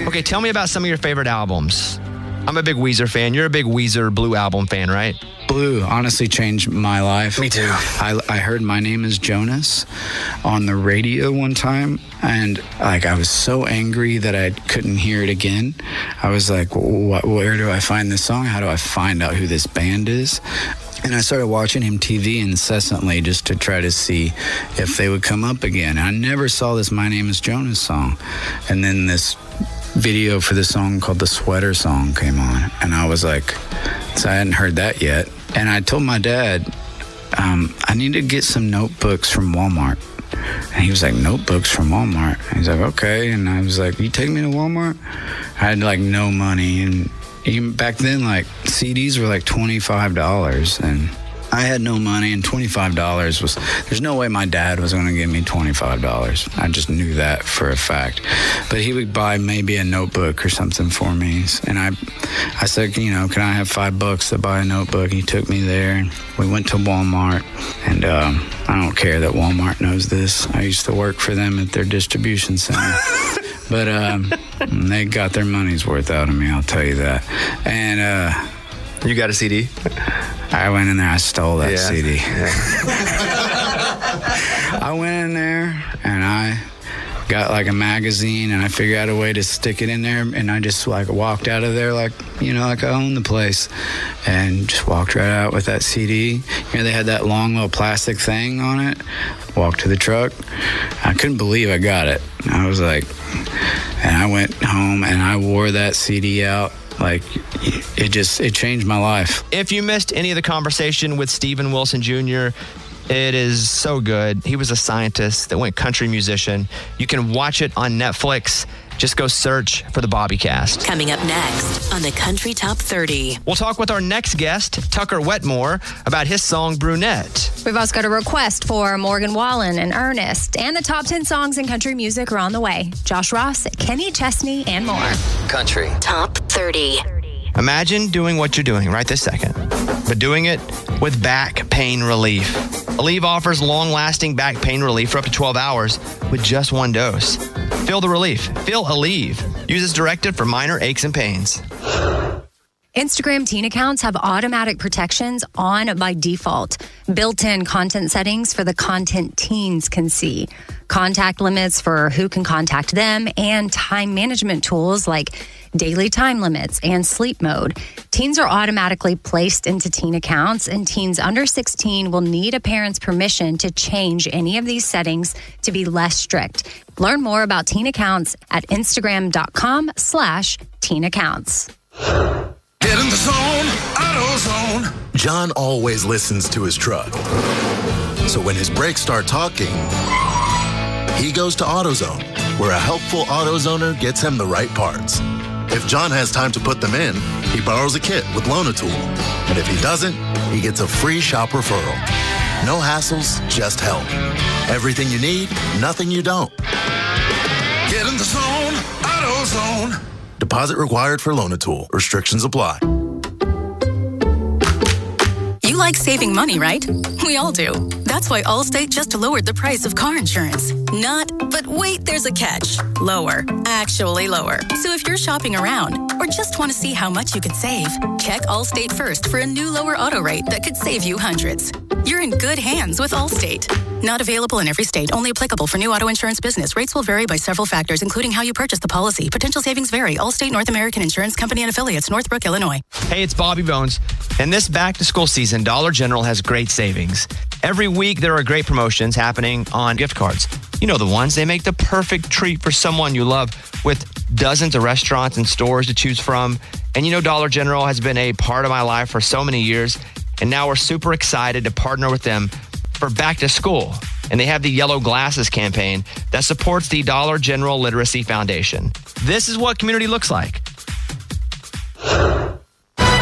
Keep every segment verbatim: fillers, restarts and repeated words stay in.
Okay, tell me about some of your favorite albums. I'm a big Weezer fan. You're a big Weezer Blue Album fan, right? Blue honestly changed my life. Me too. I, I heard My Name is Jonas on the radio one time, and like I was so angry that I couldn't hear it again. I was like, what, where do I find this song? How do I find out who this band is? And I started watching M T V incessantly just to try to see if they would come up again. I never saw this My Name is Jonas song. And then this video for the song called The Sweater Song came on, and I was like, so I hadn't heard that yet. And I told my dad, um, I need to get some notebooks from Walmart. And he was like, notebooks from Walmart? And he's like, okay. And I was like, you take me to Walmart? I had like no money, and even back then, like C Ds were like twenty-five dollars, and I had no money, and twenty-five dollars was, there's no way my dad was going to give me twenty-five dollars. I just knew that for a fact. But he would buy maybe a notebook or something for me. And I I said, you know, can I have five bucks to buy a notebook? He took me there, and we went to Walmart. And um, I don't care that Walmart knows this. I used to work for them at their distribution center. But um, they got their money's worth out of me, I'll tell you that. And uh, you got a C D? I went in there, I stole that yeah. C D. Yeah. I went in there and I got like a magazine, and I figured out a way to stick it in there, and I just like walked out of there like, you know, like I owned the place, and just walked right out with that C D. You know, they had that long little plastic thing on it. Walked to the truck. I couldn't believe I got it. I was like, and I went home and I wore that C D out. Like, it just, it changed my life. If you missed any of the conversation with Steven Wilson Junior, it is so good. He was a scientist that went country musician. You can watch it on Netflix. Just go search for the Bobbycast. Coming up next on the Country Top thirty. We'll talk with our next guest, Tucker Wetmore, about his song Brunette. We've also got a request for Morgan Wallen and Ernest, and the top ten songs in country music are on the way. Josh Ross, Kenny Chesney, and more. Country Top thirty. Imagine doing what you're doing right this second, but doing it with back pain relief. Aleve offers long-lasting back pain relief for up to twelve hours with just one dose. Feel the relief. Feel Aleve. Use as directed for minor aches and pains. Instagram teen accounts have automatic protections on by default. Built-in content settings for the content teens can see. Contact limits for who can contact them, and time management tools like daily time limits and sleep mode. Teens are automatically placed into teen accounts, and teens under sixteen will need a parent's permission to change any of these settings to be less strict. Learn more about teen accounts at Instagram.com slash teen accounts. Get in the zone, AutoZone. John always listens to his truck. So when his brakes start talking, he goes to AutoZone, where a helpful AutoZoner gets him the right parts. If John has time to put them in, he borrows a kit with Loan-A-Tool. And if he doesn't, he gets a free shop referral. No hassles, just help. Everything you need, nothing you don't. Get in the zone, AutoZone. Deposit required for Loan-A-Tool. Restrictions apply. You like saving money, right? We all do. That's why Allstate just lowered the price of car insurance. Not, but wait, there's a catch. Lower. Actually lower. So if you're shopping around or just want to see how much you could save, check Allstate first for a new lower auto rate that could save you hundreds. You're in good hands with Allstate. Not available in every state. Only applicable for new auto insurance business. Rates will vary by several factors, including how you purchase the policy. Potential savings vary. Allstate North American Insurance Company and Affiliates, Northbrook, Illinois. Hey, it's Bobby Bones. And this back-to-school season, Dollar General has great savings. Every week, there are great promotions happening on gift cards. You know the ones. They make the perfect treat for someone you love, with dozens of restaurants and stores to choose from. And you know Dollar General has been a part of my life for so many years. And now we're super excited to partner with them for back to school. And they have the Yellow Glasses campaign that supports the Dollar General Literacy Foundation. This is what community looks like.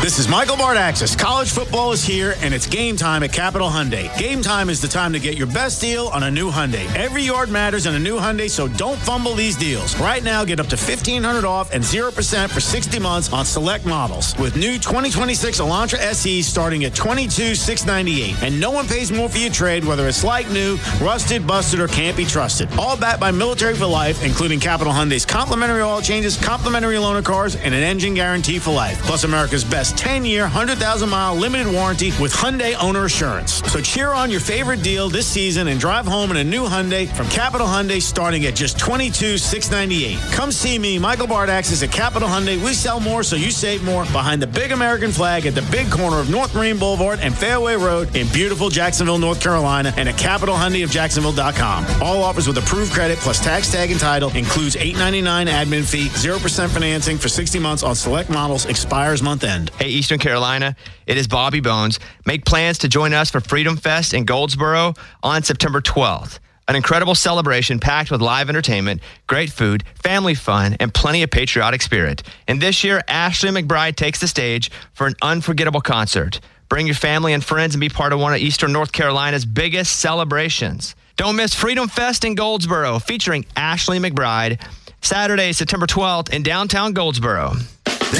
This is Michael Bardaxis. College football is here, and it's game time at Capital Hyundai. Game time is the time to get your best deal on a new Hyundai. Every yard matters on a new Hyundai, so don't fumble these deals. Right now, get up to fifteen hundred dollars off and zero percent for sixty months on select models. With new twenty twenty-six Elantra S Es starting at twenty-two thousand six hundred ninety-eight dollars. And no one pays more for your trade, whether it's like new, rusted, busted, or can't be trusted. All backed by Military for Life, including Capital Hyundai's complimentary oil changes, complimentary loaner cars, and an engine guarantee for life. Plus America's best ten-year, one hundred thousand mile limited warranty with Hyundai Owner Assurance. So cheer on your favorite deal this season and drive home in a new Hyundai from Capital Hyundai starting at just twenty-two thousand six hundred ninety-eight dollars. Come see me, Michael Bardaxis at Capital Hyundai. We sell more so you save more behind the big American flag at the big corner of North Marine Boulevard and Fairway Road in beautiful Jacksonville, North Carolina, and at capital hyundai of jacksonville dot com. All offers with approved credit plus tax tag and title. Includes eight dollars and ninety-nine cents admin fee, zero percent financing for sixty months on select models. Expires month end. Hey, Eastern Carolina, it is Bobby Bones. Make plans to join us for Freedom Fest in Goldsboro on September twelfth. An incredible celebration packed with live entertainment, great food, family fun, and plenty of patriotic spirit. And this year, Ashley McBryde takes the stage for an unforgettable concert. Bring your family and friends and be part of one of Eastern North Carolina's biggest celebrations. Don't miss Freedom Fest in Goldsboro featuring Ashley McBryde, Saturday, September twelfth in downtown Goldsboro.